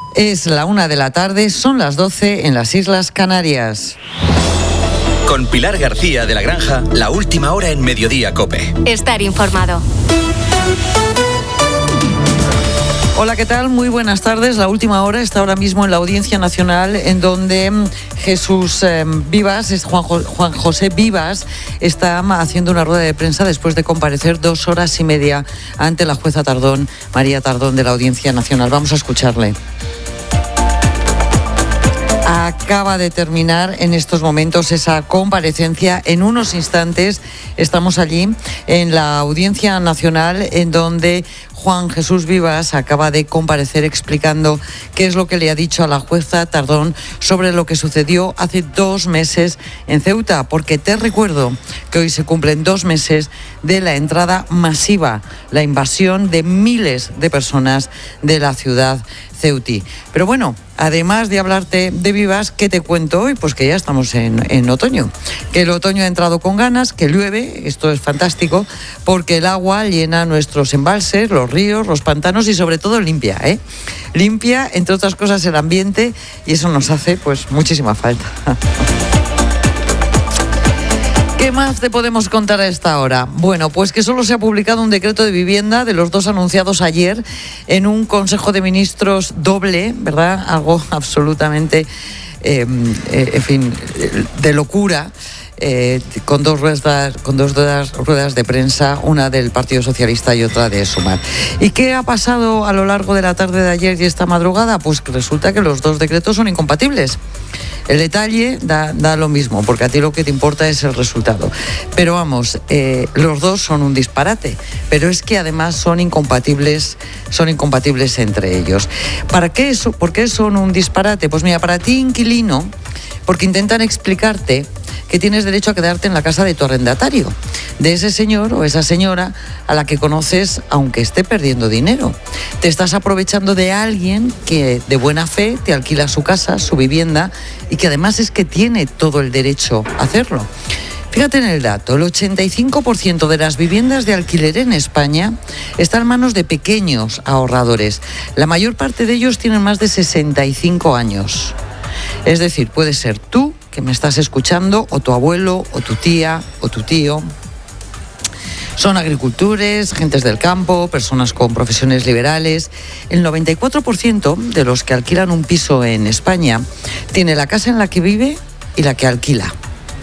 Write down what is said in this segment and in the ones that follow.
Es la 1:00 p.m, son las 12 en las Islas Canarias. Con Pilar García de la Granja, la última hora en Mediodía COPE. Estar informado. Hola, ¿qué tal? Muy buenas tardes. La última hora está ahora mismo en la Audiencia Nacional, en donde Juan José Vivas está haciendo una rueda de prensa después de comparecer 2 horas y media ante la jueza María Tardón de la Audiencia Nacional. Vamos a escucharle. Acaba de terminar en estos momentos esa comparecencia. En unos instantes estamos allí en la Audiencia Nacional, en donde Juan Jesús Vivas acaba de comparecer explicando qué es lo que le ha dicho a la jueza Tardón sobre lo que sucedió hace 2 meses en Ceuta, porque te recuerdo que hoy se cumplen 2 meses de la entrada masiva, la invasión de miles de personas de la ciudad ceutí. Pero bueno, además de hablarte de Vivas, ¿qué te cuento hoy? Pues que ya estamos en otoño, que el otoño ha entrado con ganas, que llueve, esto es fantástico, porque el agua llena nuestros embalses, los ríos, los pantanos y sobre todo limpia, limpia, entre otras cosas, el ambiente, y eso nos hace pues muchísima falta. ¿Qué más te podemos contar a esta hora? Bueno, pues que solo se ha publicado un decreto de vivienda de los 2 anunciados ayer en un Consejo de Ministros doble, ¿verdad? Algo absolutamente, de locura. Con dos ruedas de prensa, una del Partido Socialista y otra de Sumar. ¿Y qué ha pasado a lo largo de la tarde de ayer y esta madrugada? Pues que resulta que los 2 decretos son incompatibles. El detalle da lo mismo, porque a ti lo que te importa es el resultado. Pero vamos, los 2 son un disparate, pero es que además son incompatibles entre ellos. ¿Por qué son un disparate? Pues mira, para ti, inquilino, porque intentan explicarte que tienes derecho a quedarte en la casa de tu arrendatario, de ese señor o esa señora a la que conoces aunque esté perdiendo dinero. Te estás aprovechando de alguien que de buena fe te alquila su casa, su vivienda, y que además es que tiene todo el derecho a hacerlo. Fíjate en el dato, el 85% de las viviendas de alquiler en España están en manos de pequeños ahorradores. La mayor parte de ellos tienen más de 65 años. Es decir, puede ser tú, que me estás escuchando, o tu abuelo, o tu tía, o tu tío. Son agricultores, gentes del campo, personas con profesiones liberales. El 94% de los que alquilan un piso en España tiene la casa en la que vive y la que alquila.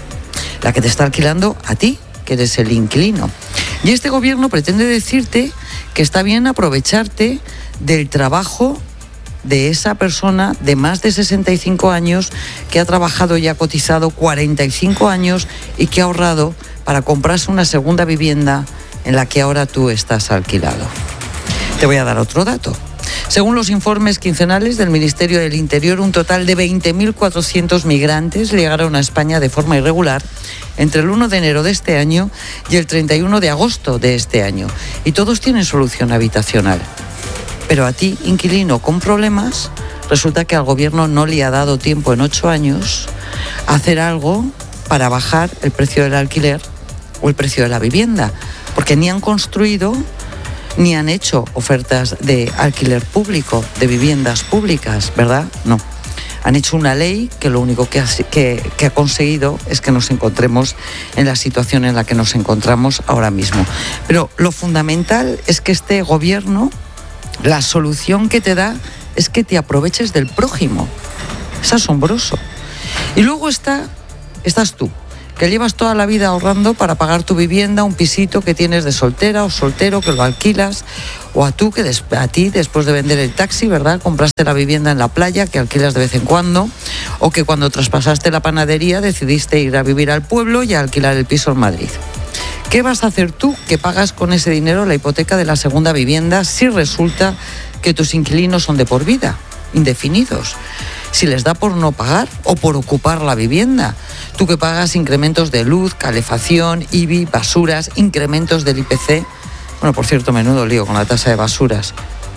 La que te está alquilando a ti, que eres el inquilino. Y este gobierno pretende decirte que está bien aprovecharte del trabajo de esa persona de más de 65 años que ha trabajado y ha cotizado 45 años y que ha ahorrado para comprarse una segunda vivienda en la que ahora tú estás alquilado. Te voy a dar otro dato. Según los informes quincenales del Ministerio del Interior, un total de 20.400 migrantes llegaron a España de forma irregular entre el 1 de enero de este año y el 31 de agosto de este año. Y todos tienen solución habitacional. Pero a ti, inquilino con problemas, resulta que al gobierno no le ha dado tiempo en 8 años a hacer algo para bajar el precio del alquiler o el precio de la vivienda, porque ni han construido ni han hecho ofertas de alquiler público, de viviendas públicas, ¿verdad? No. Han hecho una ley que lo único que ha conseguido es que nos encontremos en la situación en la que nos encontramos ahora mismo. Pero lo fundamental es que este gobierno, la solución que te da es que te aproveches del prójimo. Es asombroso. Y luego estás tú, que llevas toda la vida ahorrando para pagar tu vivienda, un pisito que tienes de soltera o soltero, que lo alquilas, o a ti, después de vender el taxi, ¿verdad?, compraste la vivienda en la playa, que alquilas de vez en cuando, o que cuando traspasaste la panadería decidiste ir a vivir al pueblo y a alquilar el piso en Madrid. ¿Qué vas a hacer tú que pagas con ese dinero la hipoteca de la segunda vivienda si resulta que tus inquilinos son de por vida, indefinidos? Si les da por no pagar o por ocupar la vivienda. Tú que pagas incrementos de luz, calefacción, IBI, basuras, incrementos del IPC. Bueno, por cierto, menudo lío con la tasa de basuras.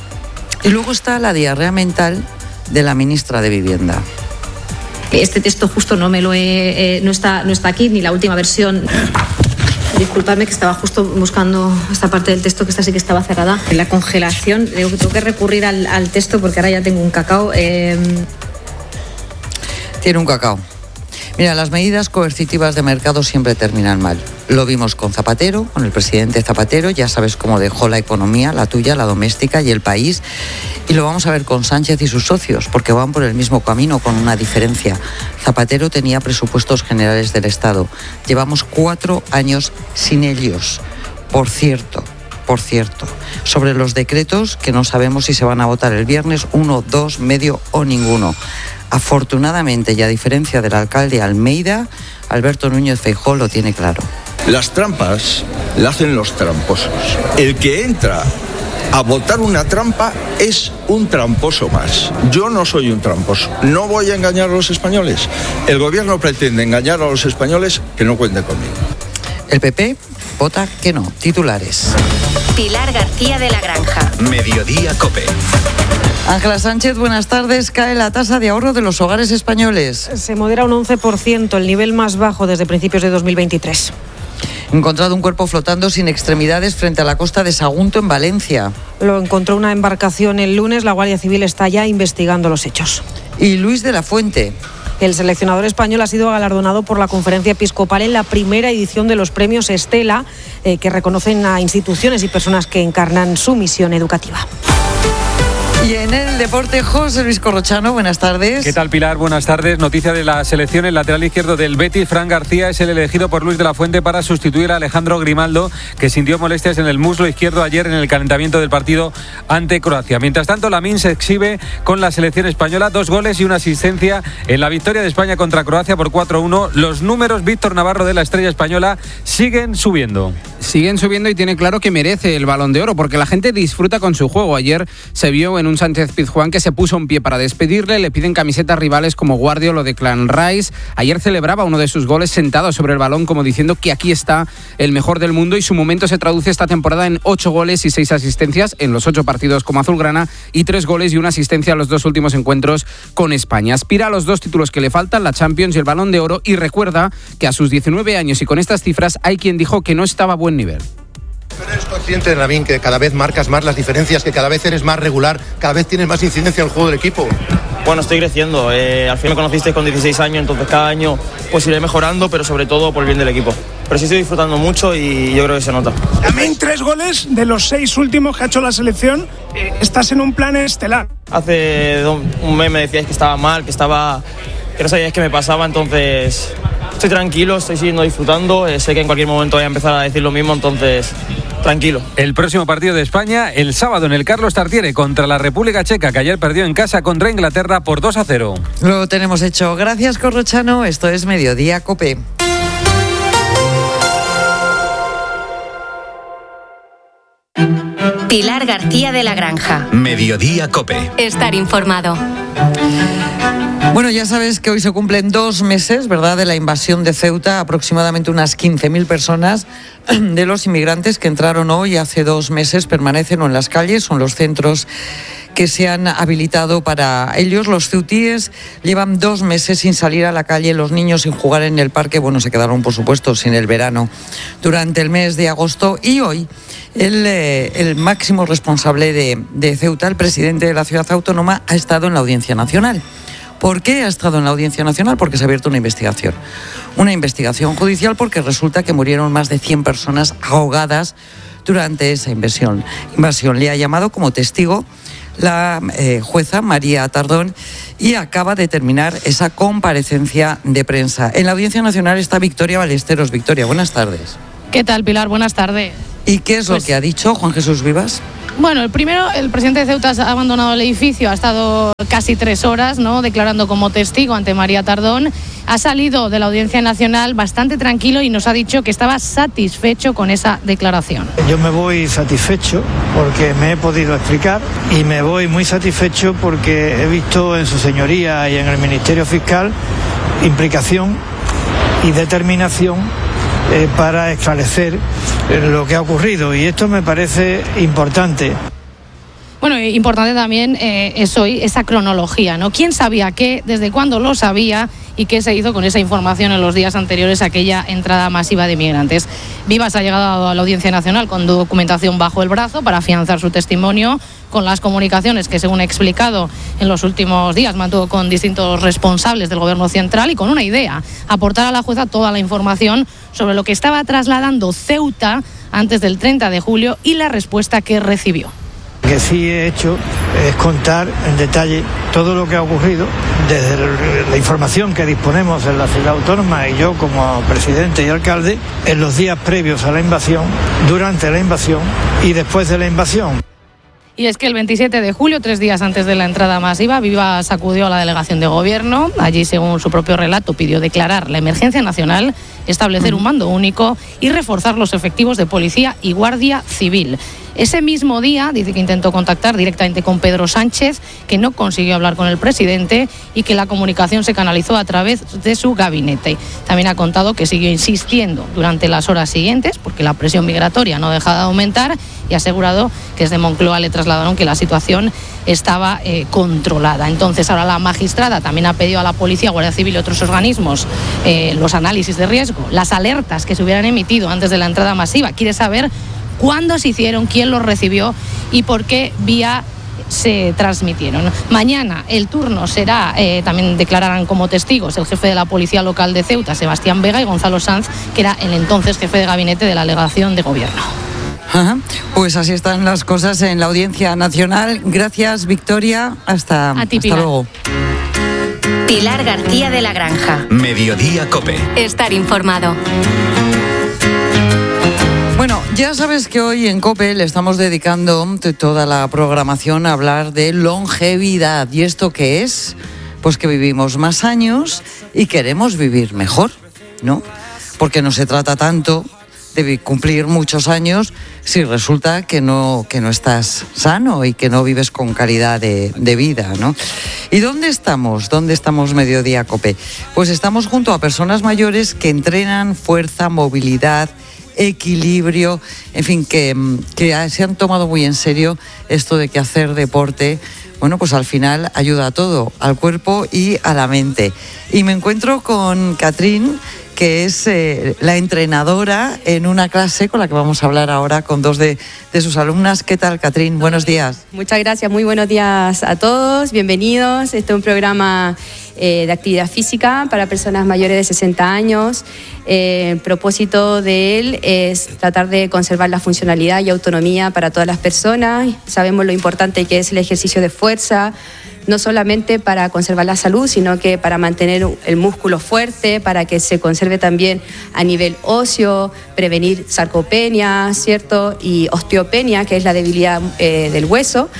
Y luego está la diarrea mental de la ministra de Vivienda. Este texto justo no está aquí, ni la última versión. Disculpadme que estaba justo buscando esta parte del texto, que esta sí que estaba cerrada. La congelación, digo que tengo que recurrir al texto porque ahora ya tengo un cacao. Tiene un cacao. Mira, las medidas coercitivas de mercado siempre terminan mal. Lo vimos con Zapatero, con el presidente Zapatero, ya sabes cómo dejó la economía, la tuya, la doméstica y el país. Y lo vamos a ver con Sánchez y sus socios, porque van por el mismo camino con una diferencia. Zapatero tenía presupuestos generales del Estado. Llevamos 4 años sin ellos. Por cierto, sobre los decretos que no sabemos si se van a votar el viernes, 1, 2, medio o ninguno. Afortunadamente, y a diferencia del alcalde Almeida, Alberto Núñez Feijóo lo tiene claro. Las trampas las hacen los tramposos. El que entra a votar una trampa es un tramposo más. Yo no soy un tramposo. No voy a engañar a los españoles. El gobierno pretende engañar a los españoles, que no cuente conmigo. El PP vota que no. Titulares. Pilar García de la Granja. Mediodía COPE. Ángela Sánchez, buenas tardes. Cae la tasa de ahorro de los hogares españoles. Se modera un 11%, el nivel más bajo desde principios de 2023. Encontrado un cuerpo flotando sin extremidades frente a la costa de Sagunto, en Valencia. Lo encontró una embarcación el lunes. La Guardia Civil está ya investigando los hechos. Y Luis de la Fuente. El seleccionador español ha sido galardonado por la Conferencia Episcopal en la primera edición de los premios Estela, que reconocen a instituciones y personas que encarnan su misión educativa. Y en el deporte, José Luis Corrochano, buenas tardes. ¿Qué tal, Pilar? Buenas tardes. Noticia de la selección: el lateral izquierdo del Betis, Fran García, es el elegido por Luis de la Fuente para sustituir a Alejandro Grimaldo, que sintió molestias en el muslo izquierdo ayer en el calentamiento del partido ante Croacia. Mientras tanto, Lamine se exhibe con la selección española, 2 goles y una asistencia en la victoria de España contra Croacia por 4-1. Los números, Víctor Navarro, de la estrella española, siguen subiendo. Siguen subiendo y tiene claro que merece el Balón de Oro, porque la gente disfruta con su juego. Ayer se vio en un Sánchez-Pizjuán que se puso un pie para despedirle. Le piden camisetas rivales como Guardiola o de Clan Rice. Ayer celebraba uno de sus goles sentado sobre el balón, como diciendo que aquí está el mejor del mundo, y su momento se traduce esta temporada en 8 goles y 6 asistencias en los 8 partidos como azulgrana, y 3 goles y una asistencia en los 2 últimos encuentros con España. Aspira a los 2 títulos que le faltan, la Champions y el Balón de Oro, y recuerda que a sus 19 años y con estas cifras hay quien dijo que no estaba a buen nivel. Pero eres consciente, Lamine, que cada vez marcas más las diferencias, que cada vez eres más regular, cada vez tienes más incidencia en el juego del equipo. Bueno, estoy creciendo. Al fin me conocisteis con 16 años, entonces cada año pues iré mejorando, pero sobre todo por el bien del equipo. Pero sí estoy disfrutando mucho y yo creo que se nota. Lamine, 3 goles de los 6 últimos que ha hecho la selección. Estás en un plan estelar. Hace un mes me decíais que estaba mal, que no sabíais qué me pasaba, entonces estoy tranquilo, estoy siguiendo disfrutando. Sé que en cualquier momento voy a empezar a decir lo mismo, entonces tranquilo. El próximo partido de España, el sábado en el Carlos Tartiere contra la República Checa, que ayer perdió en casa contra Inglaterra por 2-0. Lo tenemos hecho. Gracias, Corrochano. Esto es Mediodía COPE. Pilar García de la Granja. Mediodía COPE. Estar informado. Bueno, ya sabes que hoy se cumplen 2 meses, ¿verdad?, de la invasión de Ceuta. Aproximadamente unas 15.000 personas de los inmigrantes que entraron hoy hace 2 meses permanecen o en las calles o en los centros que se han habilitado para ellos. Los ceutíes llevan 2 meses sin salir a la calle, los niños sin jugar en el parque. Bueno, se quedaron, por supuesto, sin el verano durante el mes de agosto. Y hoy el máximo responsable de Ceuta, el presidente de la ciudad autónoma, ha estado en la Audiencia Nacional. ¿Por qué ha estado en la Audiencia Nacional? Porque se ha abierto una investigación judicial, porque resulta que murieron más de 100 personas ahogadas durante esa invasión. Le ha llamado como testigo la jueza María Tardón y acaba de terminar esa comparecencia de prensa. En la Audiencia Nacional está Victoria Ballesteros. Victoria, buenas tardes. ¿Qué tal, Pilar? Buenas tardes. ¿Y qué es lo que ha dicho Juan Jesús Vivas? Bueno, el presidente de Ceuta ha abandonado el edificio, ha estado casi 3 horas, ¿no?, declarando como testigo ante María Tardón. Ha salido de la Audiencia Nacional bastante tranquilo y nos ha dicho que estaba satisfecho con esa declaración. Yo me voy satisfecho porque me he podido explicar, y me voy muy satisfecho porque he visto en su señoría y en el Ministerio Fiscal implicación y determinación para esclarecer lo que ha ocurrido, y esto me parece importante. Bueno, importante también es hoy esa cronología, ¿no? ¿Quién sabía qué? ¿Desde cuándo lo sabía? y qué se hizo con esa información en los días anteriores a aquella entrada masiva de migrantes. Vivas ha llegado a la Audiencia Nacional con documentación bajo el brazo para afianzar su testimonio, con las comunicaciones que, según he explicado en los últimos días, mantuvo con distintos responsables del Gobierno central y con una idea: aportar a la jueza toda la información sobre lo que estaba trasladando Ceuta antes del 30 de julio y la respuesta que recibió. Lo que sí he hecho es contar en detalle todo lo que ha ocurrido desde la información que disponemos en la ciudad autónoma y yo como presidente y alcalde en los días previos a la invasión, durante la invasión y después de la invasión. Y es que el 27 de julio, 3 días antes de la entrada masiva, Vivas acudió a la delegación de gobierno. Allí, según su propio relato, pidió declarar la emergencia nacional, establecer un mando único y reforzar los efectivos de policía y guardia civil. Ese mismo día dice que intentó contactar directamente con Pedro Sánchez, que no consiguió hablar con el presidente y que la comunicación se canalizó a través de su gabinete. También ha contado que siguió insistiendo durante las horas siguientes porque la presión migratoria no deja de aumentar, y ha asegurado que desde Moncloa le trasladaron que la situación estaba controlada. Entonces ahora la magistrada también ha pedido a la policía, Guardia Civil y otros organismos los análisis de riesgo, las alertas que se hubieran emitido antes de la entrada masiva. Quiere saber cuándo se hicieron, quién los recibió y por qué vía se transmitieron. Mañana el turno será, también declararán como testigos el jefe de la Policía Local de Ceuta, Sebastián Vega, y Gonzalo Sanz, que era el entonces jefe de gabinete de la delegación de gobierno. Ajá. Pues así están las cosas en la Audiencia Nacional. Gracias, Victoria. Hasta luego. Pilar García de la Granja. Mediodía COPE. Estar informado. Bueno, ya sabes que hoy en COPE le estamos dedicando toda la programación a hablar de longevidad. ¿Y esto qué es? Pues que vivimos más años y queremos vivir mejor, ¿no? Porque no se trata tanto de cumplir muchos años si resulta que no estás sano y que no vives con calidad de vida, ¿no? ¿Y dónde estamos? ¿Dónde estamos Mediodía COPE? Pues estamos junto a personas mayores que entrenan fuerza, movilidad, equilibrio, en fin, que se han tomado muy en serio esto de que hacer deporte, bueno, pues al final ayuda a todo, al cuerpo y a la mente. Y me encuentro con Catrín, que es la entrenadora en una clase con la que vamos a hablar ahora con dos de sus alumnas. ¿Qué tal, Catrín? Buenos días. Muchas gracias, muy buenos días a todos, bienvenidos. Este es un programa de actividad física para personas mayores de 60 años. El propósito de él es tratar de conservar la funcionalidad y autonomía para todas las personas. Sabemos lo importante que es el ejercicio de fuerza, no solamente para conservar la salud, sino que para mantener el músculo fuerte, para que se conserve también a nivel óseo, prevenir sarcopenia, ¿cierto? Y osteopenia, que es la debilidad del hueso.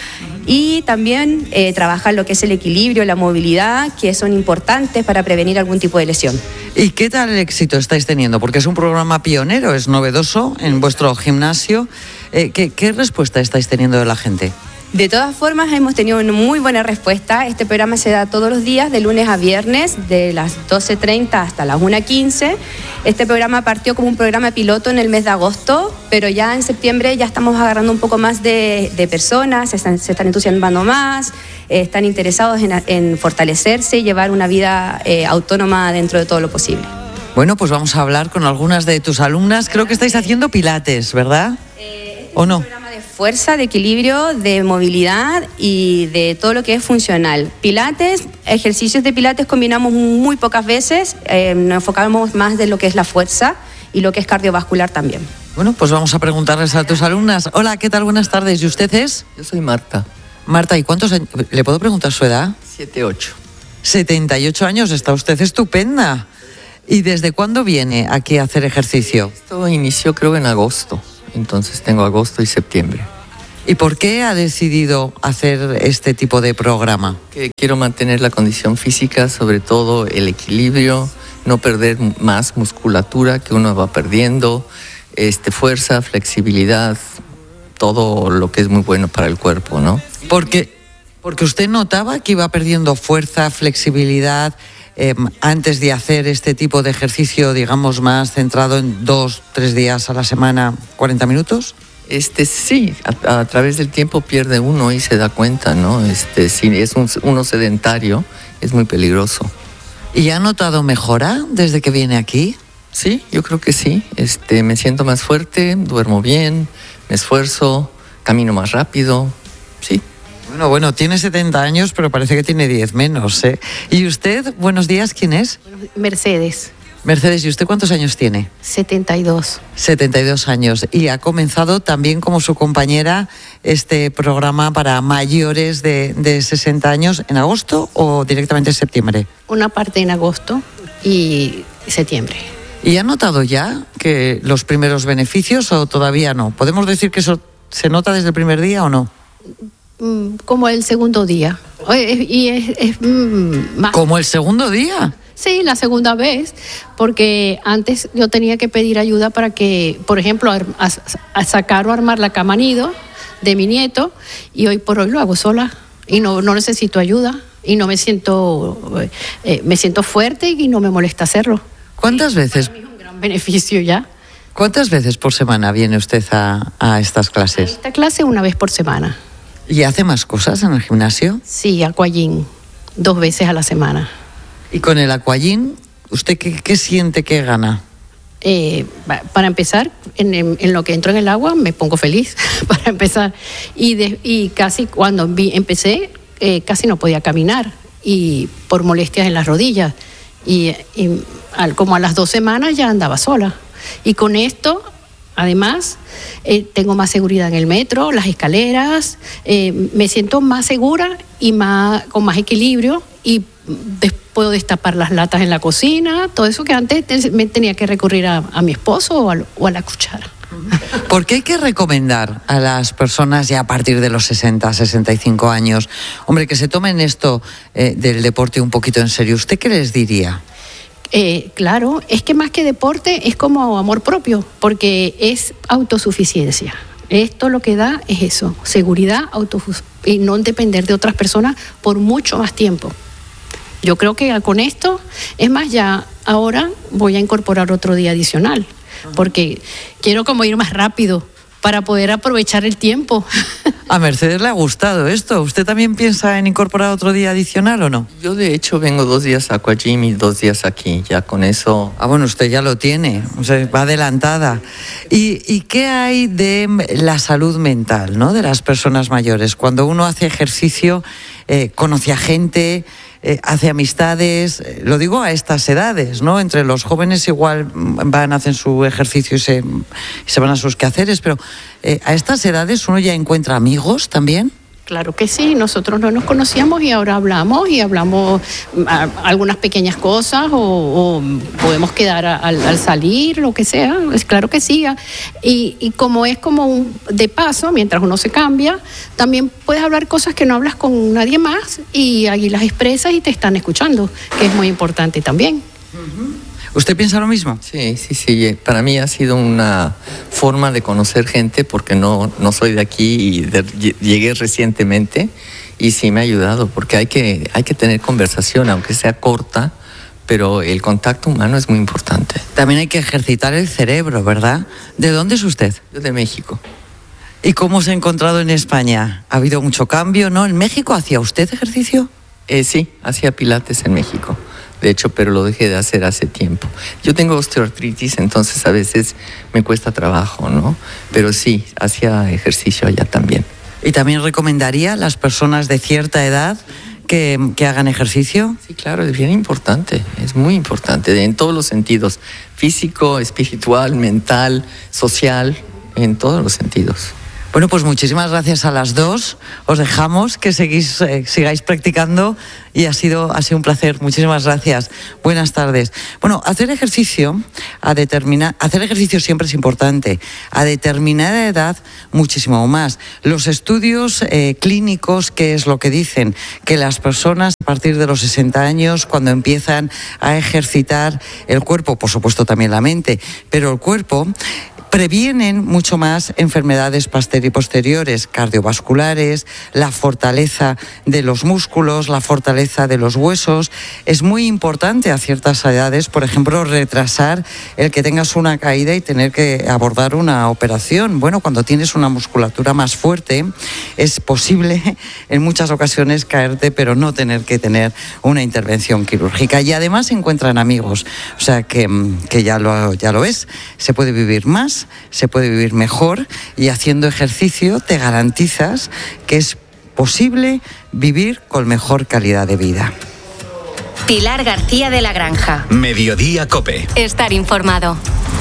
Y también trabajar lo que es el equilibrio, la movilidad, que son importantes para prevenir algún tipo de lesión. ¿Y qué tal el éxito estáis teniendo? Porque es un programa pionero, es novedoso en vuestro gimnasio. ¿Qué respuesta estáis teniendo de la gente? De todas formas, hemos tenido una muy buena respuesta. Este programa se da todos los días, de lunes a viernes, de las 12:30 hasta las 1:15. Este programa partió como un programa piloto en el mes de agosto, pero ya en septiembre ya estamos agarrando un poco más de personas, se están entusiasmando más, están interesados en fortalecerse y llevar una vida autónoma dentro de todo lo posible. Bueno, pues vamos a hablar con algunas de tus alumnas. Creo que estáis haciendo pilates, ¿verdad? ¿O no? Fuerza, de equilibrio, de movilidad y de todo lo que es funcional. Pilates, ejercicios de pilates combinamos muy pocas veces, nos enfocamos más de lo que es la fuerza y lo que es cardiovascular también. Bueno, pues vamos a preguntarles a tus alumnas. Hola, ¿qué tal? Buenas tardes. ¿Y usted es? Yo soy Marta. Marta, ¿y cuántos años? ¿Le puedo preguntar su edad? 78. 78 años, está usted estupenda. ¿Y desde cuándo viene aquí a hacer ejercicio? Esto inició creo en agosto. Entonces tengo agosto y septiembre. ¿Y por qué ha decidido hacer este tipo de programa? Que quiero mantener la condición física, sobre todo el equilibrio, no perder más musculatura que uno va perdiendo, fuerza, flexibilidad, todo lo que es muy bueno para el cuerpo, ¿no? Porque usted notaba que iba perdiendo fuerza, flexibilidad, antes de hacer este tipo de ejercicio, digamos, más centrado en 2-3 días a la semana, 40 minutos? Sí, a través del tiempo pierde uno y se da cuenta, ¿no? Si es uno sedentario, es muy peligroso. ¿Y ha notado mejora desde que viene aquí? Sí, yo creo que sí. Me siento más fuerte, duermo bien, me esfuerzo, camino más rápido, sí. Bueno, tiene 70 años, pero parece que tiene 10 menos, ¿eh? ¿Y usted, buenos días, quién es? Mercedes. Mercedes, ¿y usted cuántos años tiene? 72. 72 años. Y ha comenzado también, como su compañera, este programa para mayores de 60 años en agosto o directamente en septiembre. Una parte en agosto y septiembre. ¿Y ha notado ya que los primeros beneficios o todavía no? ¿Podemos decir que eso se nota desde el primer día o no? Como el segundo día. Y es más. ¿Como el segundo día? Sí, la segunda vez, porque antes yo tenía que pedir ayuda para que, por ejemplo, a sacar o armar la cama nido de mi nieto, y hoy por hoy lo hago sola y no necesito ayuda y no me siento fuerte y no me molesta hacerlo. ¿Cuántas veces? Para mí es un gran beneficio ya. ¿Cuántas veces por semana viene usted a estas clases? A esta clase una vez por semana. ¿Y hace más cosas en el gimnasio? Sí, aquagym, 2 veces a la semana. ¿Y con el aquagym, usted qué siente que gana? Para empezar, en lo que entro en el agua me pongo feliz, para empezar. Y casi cuando empecé, casi no podía caminar, y por molestias en las rodillas. Y como a las 2 semanas ya andaba sola. Y con esto, además, tengo más seguridad en el metro, las escaleras, me siento más segura y con más equilibrio, y puedo destapar las latas en la cocina, todo eso que antes me tenía que recurrir a mi esposo o a la cuchara. ¿Por qué hay que recomendar a las personas ya a partir de los 60, 65 años, hombre, que se tomen esto del deporte un poquito en serio? ¿Usted qué les diría? Claro, es que más que deporte es como amor propio, porque es autosuficiencia. Esto lo que da es eso, seguridad, y no depender de otras personas por mucho más tiempo. Yo creo que con esto, es más, ya ahora voy a incorporar otro día adicional, porque quiero como ir más rápido para poder aprovechar el tiempo. A Mercedes le ha gustado esto. ¿Usted también piensa en incorporar otro día adicional o no? Yo de hecho vengo 2 días a aquagym y 2 días aquí, ya con eso. Ah, bueno, usted ya lo tiene, o sea, va adelantada. ¿Y qué hay de la salud mental, ¿no?, de las personas mayores? Cuando uno hace ejercicio, conoce a gente, hace amistades, lo digo a estas edades, ¿no? Entre los jóvenes igual hacen su ejercicio y se van a sus quehaceres, pero a estas edades uno ya encuentra amigos también. Claro que sí, nosotros no nos conocíamos y ahora hablamos algunas pequeñas cosas o podemos quedar al salir, lo que sea, es claro que sí. Y como es como de paso, mientras uno se cambia, también puedes hablar cosas que no hablas con nadie más y ahí las expresas y te están escuchando, que es muy importante también. ¿Usted piensa lo mismo? Sí. Para mí ha sido una forma de conocer gente porque no soy de aquí y llegué recientemente y sí me ha ayudado porque hay que tener conversación, aunque sea corta, pero el contacto humano es muy importante. También hay que ejercitar el cerebro, ¿verdad? ¿De dónde es usted? Yo de México. ¿Y cómo se ha encontrado en España? ¿Ha habido mucho cambio, no? ¿En México hacía usted ejercicio? Sí, hacía pilates en México. De hecho, pero lo dejé de hacer hace tiempo. Yo tengo osteoartritis, entonces a veces me cuesta trabajo, ¿no? Pero sí, hacía ejercicio allá también. ¿Y también recomendaría a las personas de cierta edad que hagan ejercicio? Sí, claro, es bien importante, es muy importante, en todos los sentidos, físico, espiritual, mental, social, en todos los sentidos. Bueno, pues muchísimas gracias a las dos. Os dejamos que sigáis practicando y ha sido un placer. Muchísimas gracias. Buenas tardes. Bueno, hacer ejercicio siempre es importante. A determinada edad, muchísimo más. Los estudios clínicos, ¿qué es lo que dicen? Que las personas a partir de los 60 años, cuando empiezan a ejercitar el cuerpo, por supuesto también la mente, pero el cuerpo, previenen mucho más enfermedades posteriores, cardiovasculares, la fortaleza de los músculos, la fortaleza de los huesos. Es muy importante a ciertas edades, por ejemplo, retrasar el que tengas una caída y tener que abordar una operación. Bueno, cuando tienes una musculatura más fuerte, es posible en muchas ocasiones caerte, pero no tener que tener una intervención quirúrgica. Y además se encuentran amigos, o sea que ya lo ves, se puede vivir más, se puede vivir mejor, y haciendo ejercicio te garantizas que es posible vivir con mejor calidad de vida. Pilar García de la Granja. Mediodía COPE. Estar informado.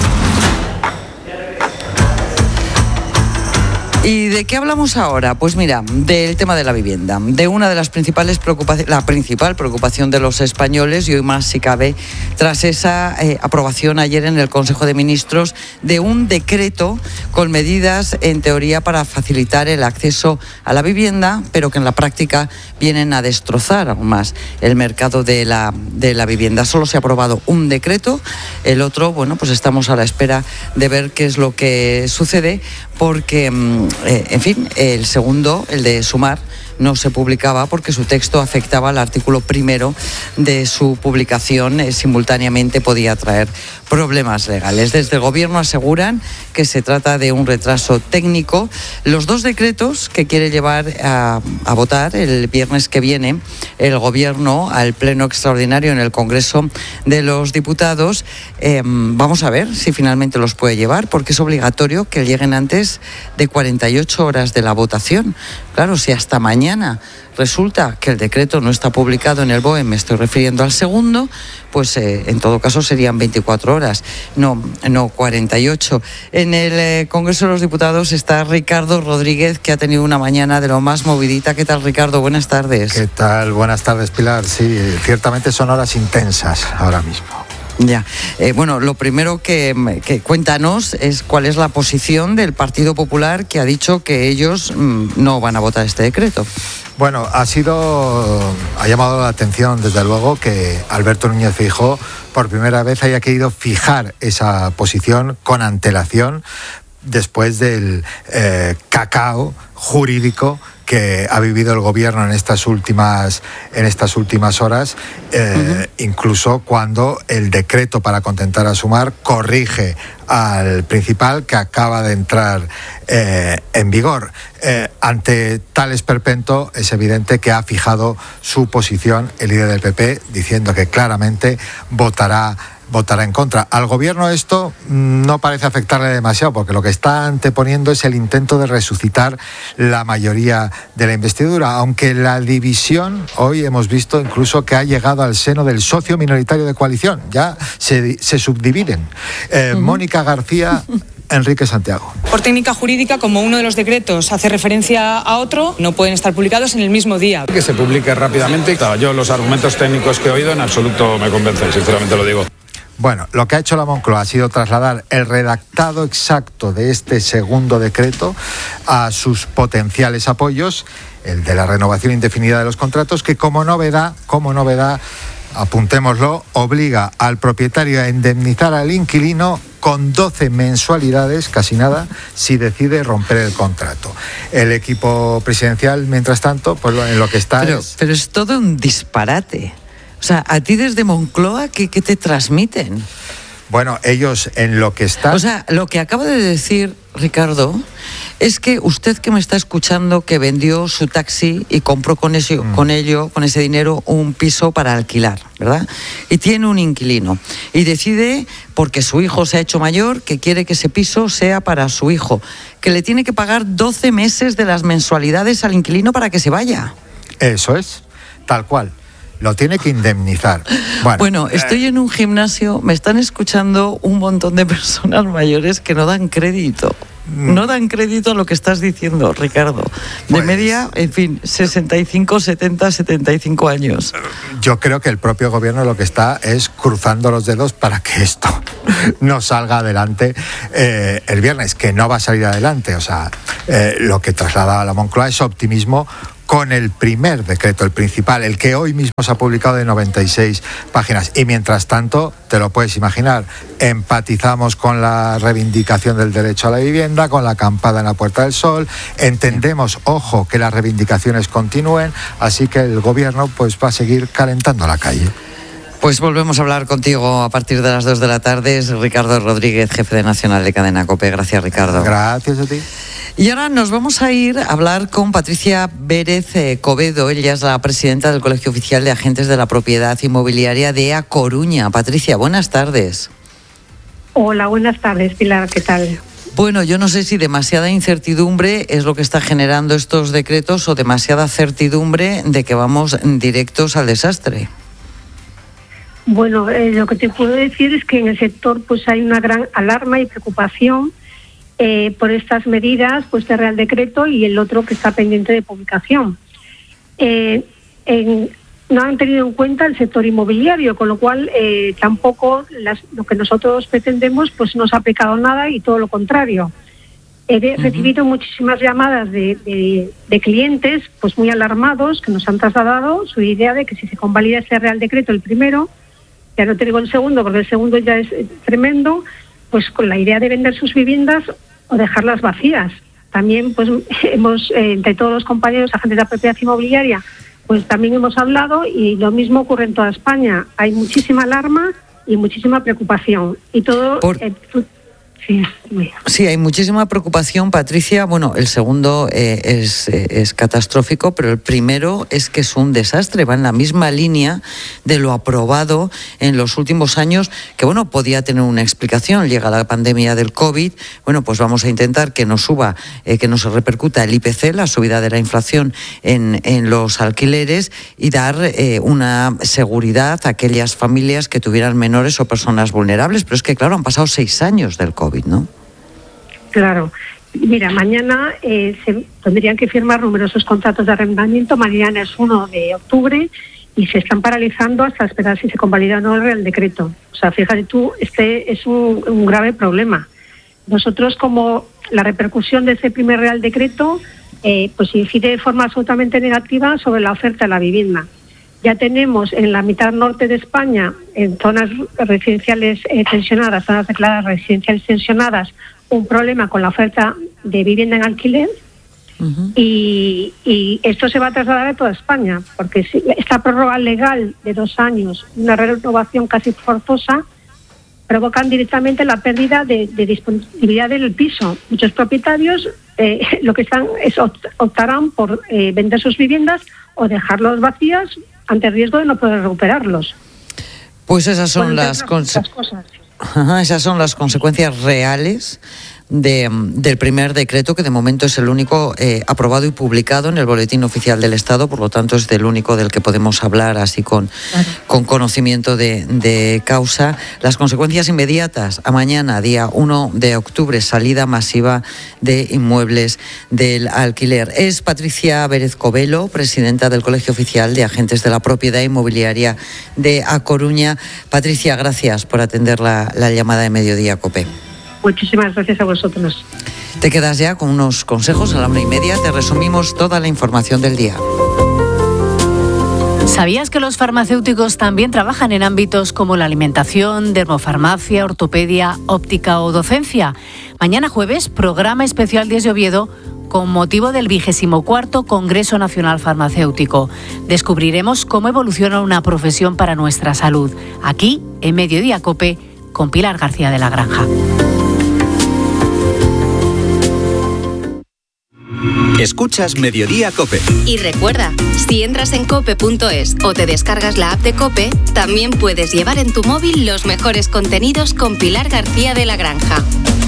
¿Y de qué hablamos ahora? Pues mira, del tema de la vivienda, de una de las principales preocupaciones, la principal preocupación de los españoles, y hoy más si cabe, tras esa aprobación ayer en el Consejo de Ministros de un decreto con medidas en teoría para facilitar el acceso a la vivienda, pero que en la práctica vienen a destrozar aún más el mercado de la vivienda. Solo se ha aprobado un decreto, el otro, bueno, pues estamos a la espera de ver qué es lo que sucede, porque, en fin, el segundo, el de Sumar, no se publicaba porque su texto afectaba al artículo primero de su publicación, simultáneamente podía traer problemas legales. Desde el Gobierno aseguran que se trata de un retraso técnico. Los dos decretos que quiere llevar a votar el viernes que viene el Gobierno al Pleno Extraordinario en el Congreso de los Diputados, vamos a ver si finalmente los puede llevar, porque es obligatorio que lleguen antes de 48 horas de la votación. Claro, si hasta mañana resulta que el decreto no está publicado en el BOE, me estoy refiriendo al segundo, pues en todo caso serían 24 horas, no 48. En el Congreso de los Diputados está Ricardo Rodríguez, que ha tenido una mañana de lo más movidita. ¿Qué tal, Ricardo? Buenas tardes. ¿Qué tal? Buenas tardes, Pilar. Sí, ciertamente son horas intensas ahora mismo. Ya. Bueno, lo primero que cuéntanos es cuál es la posición del Partido Popular, que ha dicho que ellos no van a votar este decreto. Bueno, ha llamado la atención, desde luego, que Alberto Núñez Feijóo por primera vez haya querido fijar esa posición con antelación después del cacao jurídico que ha vivido el Gobierno en estas últimas horas, incluso cuando el decreto para contentar a Sumar corrige al principal, que acaba de entrar en vigor. Ante tal esperpento, es evidente que ha fijado su posición el líder del PP, diciendo que claramente votará en contra. Al Gobierno esto no parece afectarle demasiado, porque lo que está anteponiendo es el intento de resucitar la mayoría de la investidura, aunque la división hoy hemos visto incluso que ha llegado al seno del socio minoritario de coalición. Ya se subdividen. Mónica García, Enrique Santiago. Por técnica jurídica, como uno de los decretos hace referencia a otro, no pueden estar publicados en el mismo día. Que se publique rápidamente. Yo los argumentos técnicos que he oído en absoluto me convencen, sinceramente lo digo. Bueno, lo que ha hecho la Moncloa ha sido trasladar el redactado exacto de este segundo decreto a sus potenciales apoyos, el de la renovación indefinida de los contratos, que como novedad, apuntémoslo, obliga al propietario a indemnizar al inquilino con 12 mensualidades, casi nada, si decide romper el contrato. El equipo presidencial, mientras tanto, pues en lo que está pero es todo un disparate. O sea, a ti desde Moncloa, ¿qué te transmiten? Bueno, ellos en lo que están... O sea, lo que acaba de decir Ricardo es que usted, que me está escuchando, que vendió su taxi y compró con ese dinero un piso para alquilar, ¿verdad? Y tiene un inquilino. Y decide, porque su hijo se ha hecho mayor, que quiere que ese piso sea para su hijo, que le tiene que pagar 12 meses de las mensualidades al inquilino para que se vaya. Eso es, tal cual. Lo tiene que indemnizar. Bueno, estoy en un gimnasio, me están escuchando un montón de personas mayores que no dan crédito. No dan crédito a lo que estás diciendo, Ricardo. De media, en fin, 65, 70, 75 años. Yo creo que el propio Gobierno lo que está es cruzando los dedos para que esto no salga adelante el viernes, que no va a salir adelante. O sea, lo que traslada a la Moncloa es optimismo con el primer decreto, el principal, el que hoy mismo se ha publicado de 96 páginas. Y mientras tanto, te lo puedes imaginar, empatizamos con la reivindicación del derecho a la vivienda, con la acampada en la Puerta del Sol, entendemos, ojo, que las reivindicaciones continúen, así que el gobierno pues va a seguir calentando la calle. Pues volvemos a hablar contigo a partir de las 2 de la tarde. Es Ricardo Rodríguez, jefe de Nacional de Cadena COPE. Gracias, Ricardo. Gracias a ti. Y ahora nos vamos a ir a hablar con Patricia Pérez Covedo. Ella es la presidenta del Colegio Oficial de Agentes de la Propiedad Inmobiliaria de A Coruña. Patricia, buenas tardes. Hola, buenas tardes, Pilar, ¿qué tal? Bueno, yo no sé si demasiada incertidumbre es lo que está generando estos decretos o demasiada certidumbre de que vamos directos al desastre. Bueno, lo que te puedo decir es que en el sector pues hay una gran alarma y preocupación por estas medidas, pues este Real Decreto y el otro que está pendiente de publicación. No han tenido en cuenta el sector inmobiliario, con lo cual tampoco lo que nosotros pretendemos pues no se ha aplicado nada y todo lo contrario. He recibido muchísimas llamadas de clientes pues muy alarmados que nos han trasladado su idea de que si se convalida este Real Decreto, el primero, ya no te digo el segundo porque el segundo ya es tremendo, pues con la idea de vender sus viviendas o dejarlas vacías. También pues hemos, entre todos los compañeros agentes de la propiedad inmobiliaria, pues también hemos hablado y lo mismo ocurre en toda España. Hay muchísima alarma y muchísima preocupación. Y todo... Sí, hay muchísima preocupación, Patricia. Bueno, el segundo es catastrófico, pero el primero es que es un desastre. Va en la misma línea de lo aprobado en los últimos años, que bueno, podía tener una explicación. Llega la pandemia del COVID, bueno, pues vamos a intentar que no suba, que no se repercuta el IPC, la subida de la inflación en los alquileres, y dar una seguridad a aquellas familias que tuvieran menores o personas vulnerables. Pero es que, claro, han pasado 6 años del COVID, ¿no? Claro. Mira, mañana se tendrían que firmar numerosos contratos de arrendamiento. Mañana es 1 de octubre y se están paralizando hasta esperar si se convalida o no el Real Decreto. O sea, fíjate tú, este es un grave problema. Nosotros, como la repercusión de ese primer Real Decreto, pues incide de forma absolutamente negativa sobre la oferta de la vivienda. Ya tenemos en la mitad norte de España, en zonas residenciales tensionadas, zonas declaradas residenciales tensionadas, un problema con la oferta de vivienda en alquiler. Y esto se va a trasladar a toda España, porque esta prórroga legal de 2 años, una renovación casi forzosa, provocan directamente la pérdida de disponibilidad del piso. Muchos propietarios lo que están es optarán por vender sus viviendas o dejarlos vacías ante el riesgo de no poder recuperarlos. Pues esas son las consecuencias reales del primer decreto, que de momento es el único aprobado y publicado en el Boletín Oficial del Estado, por lo tanto es del único del que podemos hablar así con conocimiento de causa. Las consecuencias inmediatas: a mañana, día 1 de octubre, salida masiva de inmuebles del alquiler. Es Patricia Pérez Covedo, presidenta del Colegio Oficial de Agentes de la Propiedad Inmobiliaria de A Coruña. Patricia, gracias por atender la llamada de Mediodía COPE. Muchísimas gracias a vosotros. Te quedas ya con unos consejos. A la 1:30 te resumimos toda la información del día. ¿Sabías que los farmacéuticos también trabajan en ámbitos como la alimentación, dermofarmacia, ortopedia, óptica o docencia? Mañana jueves, programa especial desde Oviedo con motivo del 24º Congreso Nacional Farmacéutico. Descubriremos cómo evoluciona una profesión para nuestra salud. Aquí, en Mediodía COPE, con Pilar García de la Granja. Escuchas Mediodía COPE. Y recuerda, si entras en cope.es o te descargas la app de COPE, también puedes llevar en tu móvil los mejores contenidos con Pilar García de la Granja.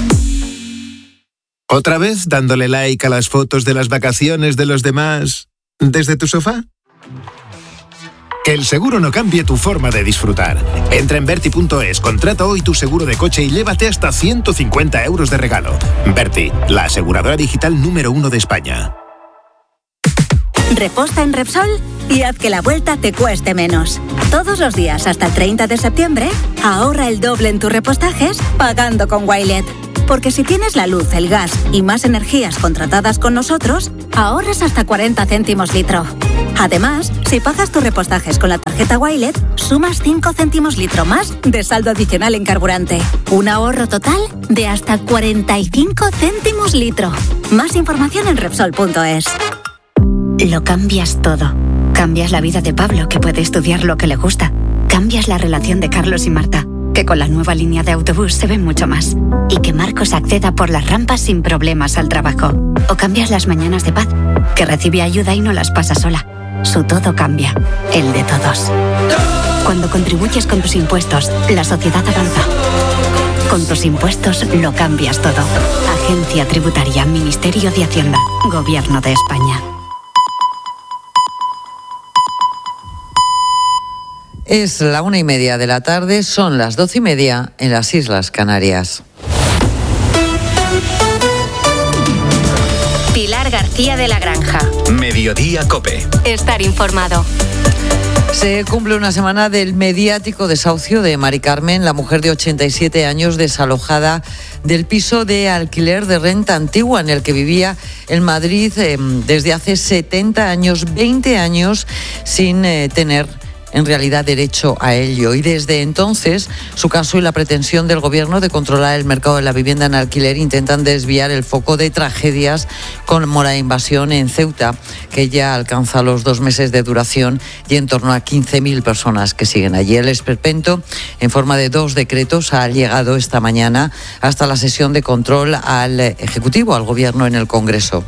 ¿Otra vez dándole like a las fotos de las vacaciones de los demás desde tu sofá? Que el seguro no cambie tu forma de disfrutar. Entra en Verti.es, contrata hoy tu seguro de coche y llévate hasta 150 euros de regalo. Verti, la aseguradora digital número 1 de España. Reposta en Repsol y haz que la vuelta te cueste menos. Todos los días hasta el 30 de septiembre, ahorra el doble en tus repostajes pagando con Wilet. Porque si tienes la luz, el gas y más energías contratadas con nosotros, ahorras hasta 40 céntimos litro. Además, si pagas tus repostajes con la tarjeta Wilet, sumas 5 céntimos litro más de saldo adicional en carburante. Un ahorro total de hasta 45 céntimos litro. Más información en Repsol.es. Lo cambias todo. Cambias la vida de Pablo, que puede estudiar lo que le gusta. Cambias la relación de Carlos y Marta, que con la nueva línea de autobús se ven mucho más. Y que Marcos acceda por las rampas sin problemas al trabajo. O cambias las mañanas de Paz, que recibe ayuda y no las pasa sola. Su todo cambia, el de todos. Cuando contribuyes con tus impuestos, la sociedad avanza. Con tus impuestos lo cambias todo. Agencia Tributaria, Ministerio de Hacienda, Gobierno de España. Es la 1:30 de la tarde, son las 12:30 en las Islas Canarias. Pilar García de la Granja. Mediodía COPE. Estar informado. Se cumple una semana del mediático desahucio de Mari Carmen, la mujer de 87 años desalojada del piso de alquiler de renta antigua en el que vivía en Madrid desde hace 70 años, 20 años sin tener en realidad derecho a ello. Y desde entonces, su caso y la pretensión del Gobierno de controlar el mercado de la vivienda en alquiler intentan desviar el foco de tragedias como la invasión en Ceuta, que ya alcanza los 2 meses de duración y en torno a 15.000 personas que siguen allí. El esperpento, en forma de 2 decretos, ha llegado esta mañana hasta la sesión de control al Ejecutivo, al Gobierno en el Congreso.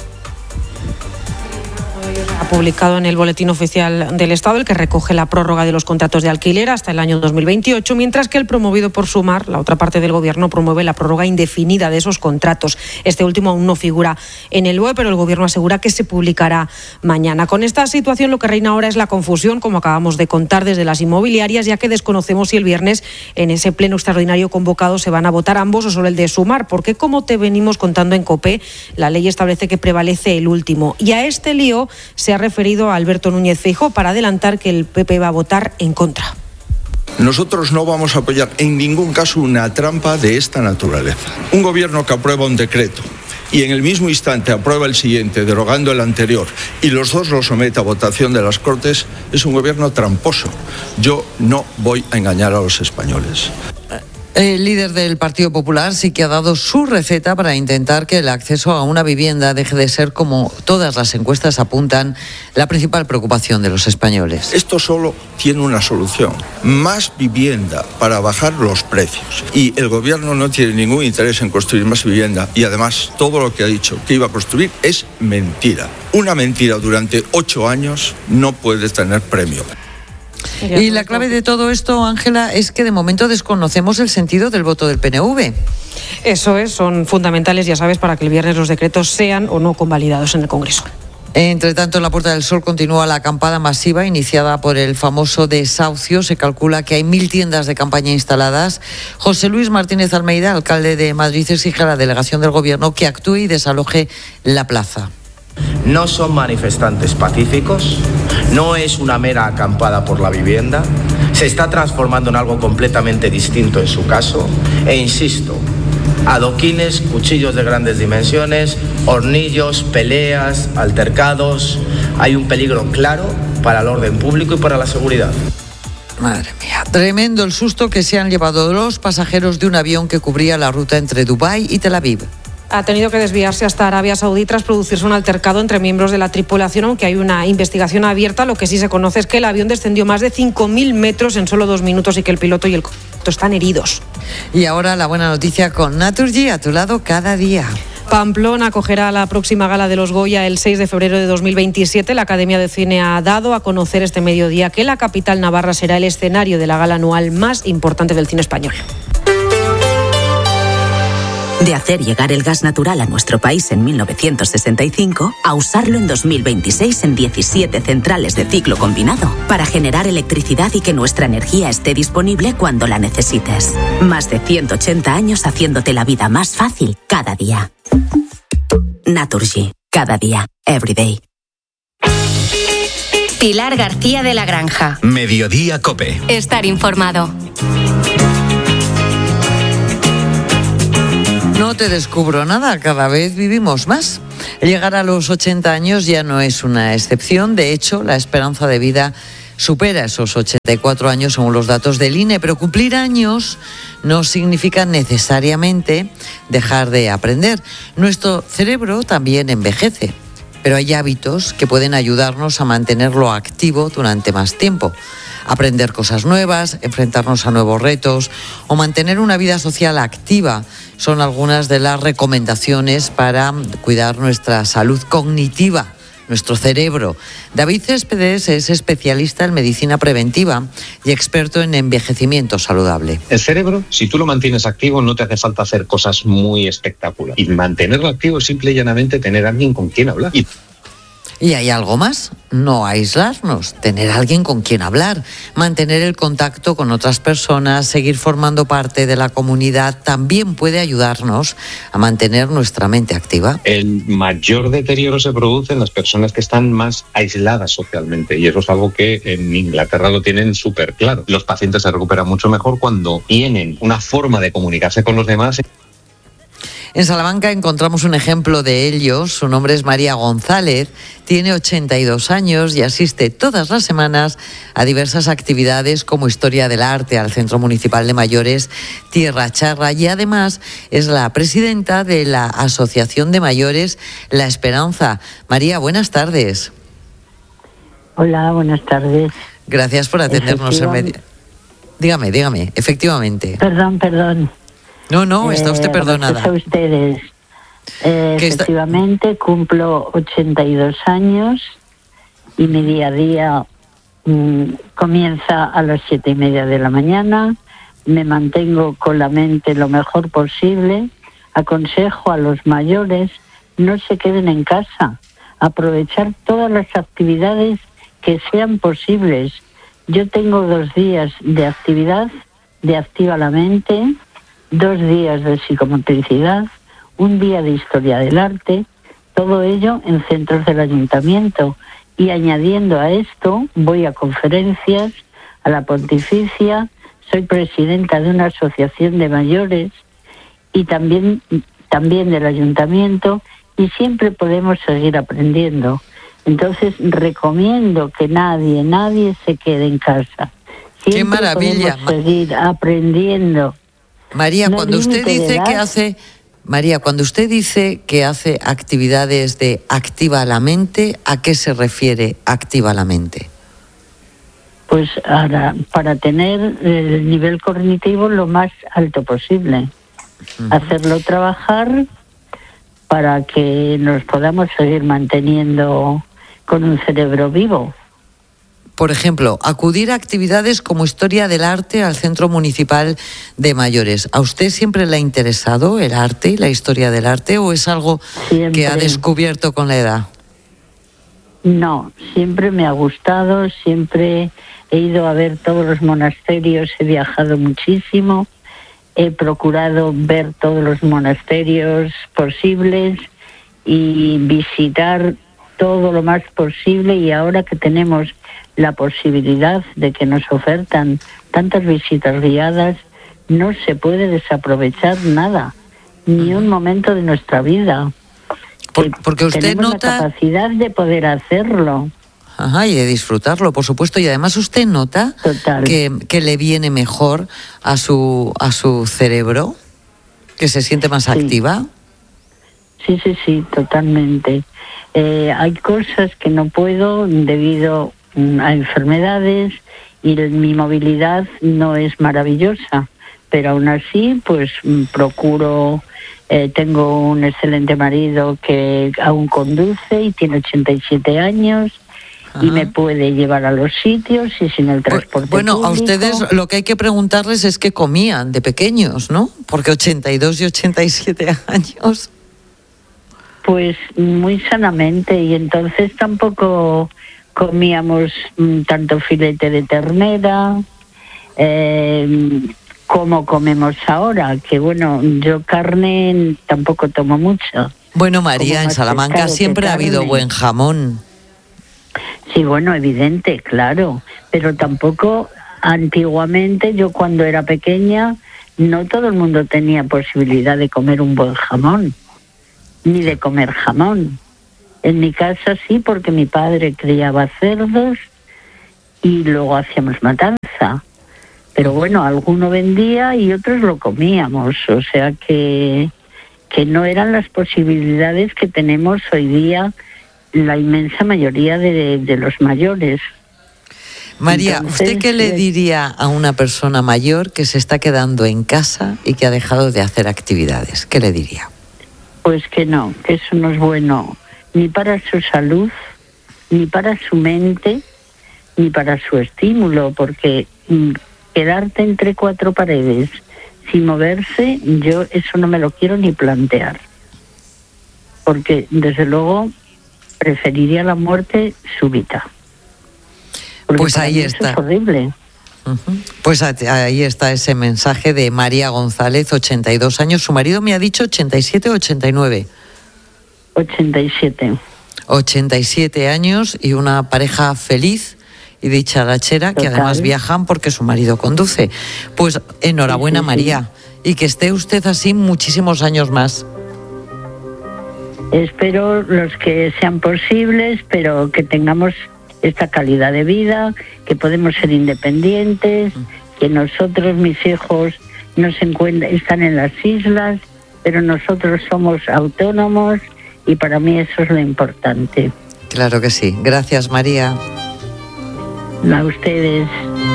Ha publicado en el Boletín Oficial del Estado el que recoge la prórroga de los contratos de alquiler hasta el año 2028, mientras que el promovido por Sumar, la otra parte del Gobierno, promueve la prórroga indefinida de esos contratos. Este último aún no figura en el BOE, pero el Gobierno asegura que se publicará mañana. Con esta situación lo que reina ahora es la confusión, como acabamos de contar, desde las inmobiliarias, ya que desconocemos si el viernes en ese pleno extraordinario convocado se van a votar ambos o solo el de Sumar, porque como te venimos contando en COPE, la ley establece que prevalece el último. Y a este lío se ha referido a Alberto Núñez Feijóo para adelantar que el PP va a votar en contra. Nosotros no vamos a apoyar en ningún caso una trampa de esta naturaleza. Un gobierno que aprueba un decreto y en el mismo instante aprueba el siguiente, derogando el anterior, y los dos lo somete a votación de las Cortes, es un gobierno tramposo. Yo no voy a engañar a los españoles. El líder del Partido Popular sí que ha dado su receta para intentar que el acceso a una vivienda deje de ser, como todas las encuestas apuntan, la principal preocupación de los españoles. Esto solo tiene una solución: más vivienda para bajar los precios. Y el gobierno no tiene ningún interés en construir más vivienda. Y además, todo lo que ha dicho que iba a construir es mentira. Una mentira durante 8 años no puede tener premio. Y la clave de todo esto, Ángela, es que de momento desconocemos el sentido del voto del PNV. Eso es, son fundamentales, ya sabes, para que el viernes los decretos sean o no convalidados en el Congreso. Entre tanto, en la Puerta del Sol continúa la acampada masiva iniciada por el famoso desahucio. Se calcula que hay 1.000 tiendas de campaña instaladas. José Luis Martínez Almeida, alcalde de Madrid, exige a la delegación del Gobierno que actúe y desaloje la plaza. No son manifestantes pacíficos, no es una mera acampada por la vivienda, se está transformando en algo completamente distinto en su caso, e insisto, adoquines, cuchillos de grandes dimensiones, hornillos, peleas, altercados, hay un peligro claro para el orden público y para la seguridad. Madre mía, tremendo el susto que se han llevado los pasajeros de un avión que cubría la ruta entre Dubái y Tel Aviv. Ha tenido que desviarse hasta Arabia Saudí tras producirse un altercado entre miembros de la tripulación, aunque hay una investigación abierta. Lo que sí se conoce es que el avión descendió más de 5.000 metros en solo 2 minutos y que el piloto y el copiloto están heridos. Y ahora la buena noticia con Naturgy, a tu lado cada día. Pamplona acogerá la próxima gala de los Goya el 6 de febrero de 2027. La Academia de Cine ha dado a conocer este mediodía que la capital navarra será el escenario de la gala anual más importante del cine español. De hacer llegar el gas natural a nuestro país en 1965 a usarlo en 2026 en 17 centrales de ciclo combinado para generar electricidad y que nuestra energía esté disponible cuando la necesites. Más de 180 años haciéndote la vida más fácil cada día. Naturgy. Cada día. Every day. Pilar García de la Granja. Mediodía COPE. Estar informado. No te descubro nada, cada vez vivimos más. Llegar a los 80 años ya no es una excepción. De hecho, la esperanza de vida supera esos 84 años según los datos del INE, pero cumplir años no significa necesariamente dejar de aprender. Nuestro cerebro también envejece, pero hay hábitos que pueden ayudarnos a mantenerlo activo durante más tiempo. Aprender cosas nuevas, enfrentarnos a nuevos retos o mantener una vida social activa son algunas de las recomendaciones para cuidar nuestra salud cognitiva, nuestro cerebro. David Céspedes es especialista en medicina preventiva y experto en envejecimiento saludable. El cerebro, si tú lo mantienes activo, no te hace falta hacer cosas muy espectaculares. Y mantenerlo activo es simple y llanamente tener a alguien con quien hablar. Y hay algo más, no aislarnos, tener a alguien con quien hablar, mantener el contacto con otras personas, seguir formando parte de la comunidad, también puede ayudarnos a mantener nuestra mente activa. El mayor deterioro se produce en las personas que están más aisladas socialmente, y eso es algo que en Inglaterra lo tienen súper claro. Los pacientes se recuperan mucho mejor cuando tienen una forma de comunicarse con los demás. En Salamanca encontramos un ejemplo de ello. Su nombre es María González, tiene 82 años y asiste todas las semanas a diversas actividades como Historia del Arte al Centro Municipal de Mayores Tierra Charra y además es la presidenta de la Asociación de Mayores La Esperanza. María, buenas tardes. Hola, buenas tardes. Gracias por atendernos en medio. Dígame, efectivamente. Perdón. No, está usted perdonada. A ustedes. Efectivamente, cumplo 82 años y mi día a día comienza a las 7:30 de la mañana. Me mantengo con la mente lo mejor posible. Aconsejo a los mayores no se queden en casa. Aprovechar todas las actividades que sean posibles. Yo tengo 2 días de actividad, de Activa la Mente, 2 días de psicomotricidad, 1 día de historia del arte, todo ello en centros del ayuntamiento. Y añadiendo a esto, voy a conferencias, a la Pontificia, soy presidenta de una asociación de mayores y también del ayuntamiento, y siempre podemos seguir aprendiendo. Entonces recomiendo que nadie se quede en casa. Siempre ¡qué maravilla! Podemos seguir aprendiendo. María, No cuando usted límite de dice edad. cuando usted dice que hace actividades de Activa la Mente, ¿a qué se refiere Activa la Mente? Pues ahora, para tener el nivel cognitivo lo más alto posible. Hacerlo trabajar para que nos podamos seguir manteniendo con un cerebro vivo. Por ejemplo, acudir a actividades como Historia del Arte al Centro Municipal de Mayores. ¿A usted siempre le ha interesado el arte y la historia del arte o es algo que ha descubierto con la edad? No, siempre me ha gustado, siempre he ido a ver todos los monasterios, he viajado muchísimo, he procurado ver todos los monasterios posibles y visitar todo lo más posible, y ahora que tenemos la posibilidad de que nos ofertan tantas visitas guiadas, no se puede desaprovechar nada, ni un momento de nuestra vida. Porque usted tenemos nota la capacidad de poder hacerlo. Ajá, y de disfrutarlo, por supuesto. Y además usted nota que le viene mejor a su cerebro, que se siente más activa. Sí, totalmente. Hay cosas que no puedo debido a enfermedades y mi movilidad no es maravillosa, pero aún así pues procuro. Tengo un excelente marido que aún conduce y tiene 87 años. Y me puede llevar a los sitios y sin el transporte público. A ustedes lo que hay que preguntarles es qué comían de pequeños, ¿no? Porque 82 y 87 años. Pues muy sanamente, y entonces tampoco comíamos tanto filete de ternera como comemos ahora, que bueno, yo carne tampoco tomo mucho. Bueno, María, en Salamanca siempre ha habido buen jamón. Sí, bueno, evidente, claro, pero tampoco antiguamente, yo cuando era pequeña, no todo el mundo tenía posibilidad de comer un buen jamón, ni de comer jamón. En mi casa sí, porque mi padre criaba cerdos y luego hacíamos matanza. Pero bueno, alguno vendía y otros lo comíamos, o sea que no eran las posibilidades que tenemos hoy día la inmensa mayoría de los mayores. María, Entonces, ¿usted qué le diría a una persona mayor que se está quedando en casa y que ha dejado de hacer actividades? ¿Qué le diría? Pues que no, que eso no es bueno ni para su salud, ni para su mente, ni para su estímulo, porque quedarte entre cuatro paredes sin moverse, yo eso no me lo quiero ni plantear. Porque desde luego preferiría la muerte súbita. Porque pues ahí está. Es horrible. Pues ahí está ese mensaje de María González, 82 años. Su marido me ha dicho 87 o 89. 87. 87 años y una pareja feliz y dicharachera, que además viajan porque su marido conduce. Pues enhorabuena, sí. María, y que esté usted así muchísimos años más. Espero los que sean posibles, pero que tengamos esta calidad de vida, que podemos ser independientes, que nosotros, mis hijos, están en las islas, pero nosotros somos autónomos y para mí eso es lo importante. Claro que sí. Gracias, María. A ustedes.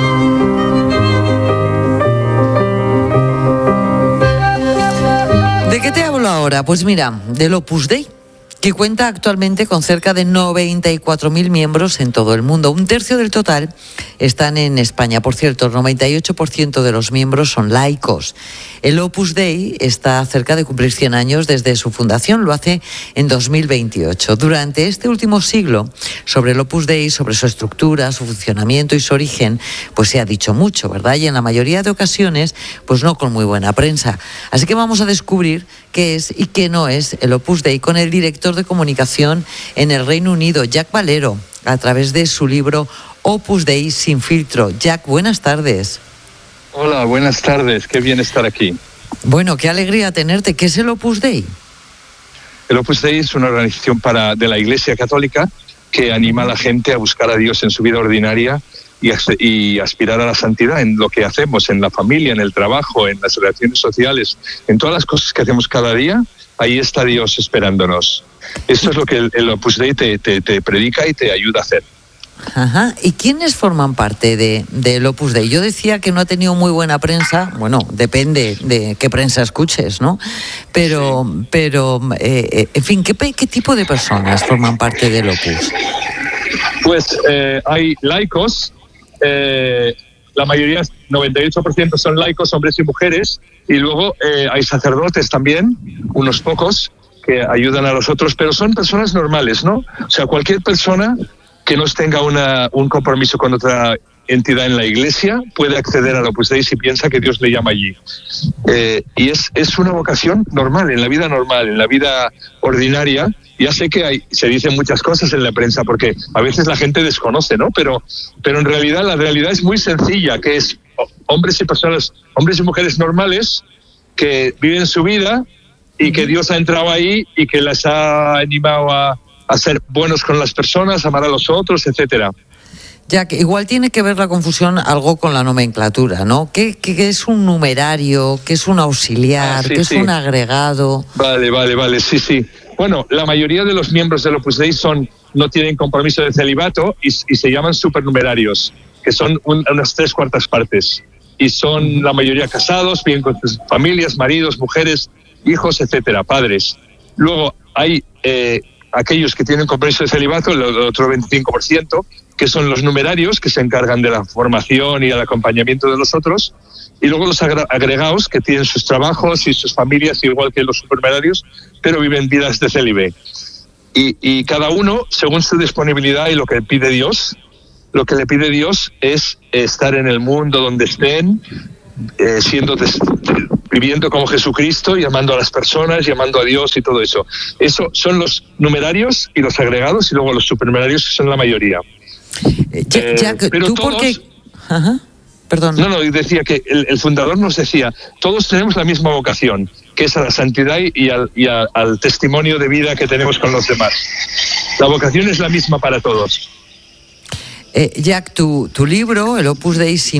¿De qué te hablo ahora? Pues mira, del Opus Dei, que cuenta actualmente con cerca de 94.000 miembros en todo el mundo. Un tercio del total están en España. Por cierto, el 98% de los miembros son laicos. El Opus Dei está cerca de cumplir 100 años desde su fundación, lo hace en 2028. Durante este último siglo, sobre el Opus Dei, sobre su estructura, su funcionamiento y su origen, pues se ha dicho mucho, ¿verdad? Y en la mayoría de ocasiones, pues no con muy buena prensa. Así que vamos a descubrir qué es y qué no es el Opus Dei con el director de comunicación en el Reino Unido, Jack Valero, a través de su libro Opus Dei sin filtro. Jack, buenas tardes. Hola, buenas tardes. Qué bien estar aquí. Bueno, qué alegría tenerte. ¿Qué es el Opus Dei? El Opus Dei es una organización de la Iglesia Católica que anima a la gente a buscar a Dios en su vida ordinaria y aspirar a la santidad en lo que hacemos, en la familia, en el trabajo, en las relaciones sociales, en todas las cosas que hacemos cada día. Ahí está Dios esperándonos. Esto es lo que el Opus Dei te predica y te ayuda a hacer. Ajá. ¿Y quiénes forman parte del Opus Dei? Yo decía que no ha tenido muy buena prensa. Bueno, depende de qué prensa escuches, ¿no? Pero en fin, ¿qué tipo de personas forman parte del Opus? Pues hay laicos, la mayoría, 98% son laicos, hombres y mujeres, y luego hay sacerdotes también, unos pocos, que ayudan a los otros, pero son personas normales, ¿no? O sea, cualquier persona que no tenga un compromiso con otra entidad en la iglesia puede acceder al Opus Dei si piensa que Dios le llama allí. Y es una vocación normal, en la vida normal, en la vida ordinaria. Ya sé que se dicen muchas cosas en la prensa porque a veces la gente desconoce, ¿no? Pero en realidad la realidad es muy sencilla, que es hombres y mujeres normales que viven su vida y que Dios ha entrado ahí y que les ha animado a ser buenos con las personas, amar a los otros, etcétera. Jack, igual tiene que ver la confusión algo con la nomenclatura, ¿no? ¿Qué es un numerario? ¿Qué es un auxiliar? ¿Qué es un agregado? Vale, sí. Bueno, la mayoría de los miembros del Opus Dei no tienen compromiso de celibato y se llaman supernumerarios, que son unas 3/4 partes. Y son la mayoría casados, viven con sus familias, maridos, mujeres, hijos, etcétera, padres. Luego hay aquellos que tienen compromiso de celibato, el otro 25%, que son los numerarios, que se encargan de la formación y el acompañamiento de los otros, y luego los agregados, que tienen sus trabajos y sus familias, igual que los supernumerarios, pero viven vidas de célibe. Y cada uno, según su disponibilidad y lo que pide Dios, lo que le pide Dios es estar en el mundo donde estén, siendo viviendo como Jesucristo y amando a las personas y amando a Dios y todo eso. Eso son los numerarios y los agregados, y luego los supernumerarios, que son la mayoría. Jack, pero ¿tú todos... por qué? Ajá. Perdón. No, y decía que el fundador nos decía, todos tenemos la misma vocación, que es a la santidad y al testimonio de vida que tenemos con los demás. La vocación es la misma para todos. Jack, tu libro, el Opus Dei